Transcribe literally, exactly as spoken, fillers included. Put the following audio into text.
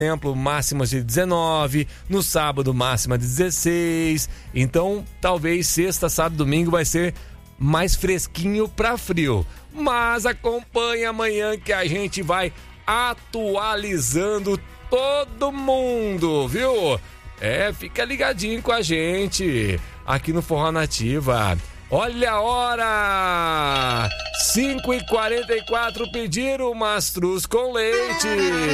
exemplo, máximas de dezenove, no sábado máxima de dezesseis, então talvez sexta, sábado, domingo vai ser mais fresquinho para frio, mas acompanhe amanhã que a gente vai atualizando todo mundo, viu? É, fica ligadinho com a gente aqui no Forró Nativa. Olha a hora! cinco e quarenta e quatro, pediram mastruz com leite.